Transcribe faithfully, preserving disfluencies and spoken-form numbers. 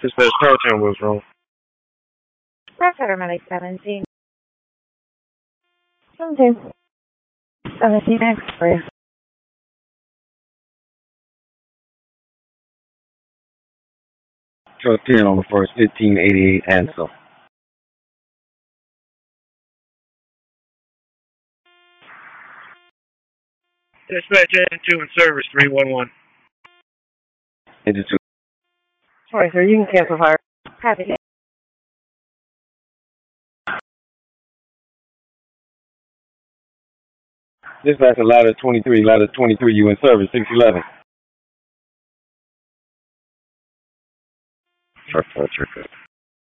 Dispatch, power town was wrong. Press Malik seventeen. seventeen. seventeen X-ray. Truck ten on the first, fifteen eighty-eight Ansel. Dispatch, engine two in service, three one one. Engine two. Sorry, sir, you can cancel fire. Copy. Dispatch, ladder twenty-three, ladder twenty-three, you in service, six eleven. Truck four, truck